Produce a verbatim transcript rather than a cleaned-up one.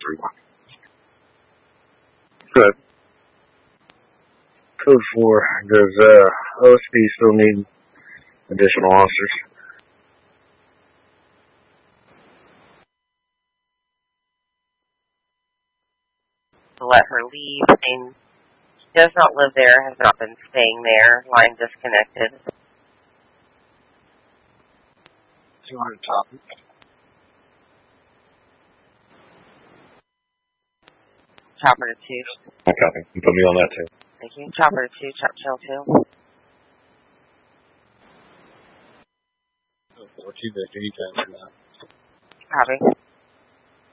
three one. Good. Code four, does uh, O S B still need additional officers? To let her leave, saying she does not live there, has not been staying there, line disconnected. two hundred topic. Chopper to two. I copy. You put me on that too. Thank you. Chopper to two, chop channel two. four two Victor, you can for that. Copy.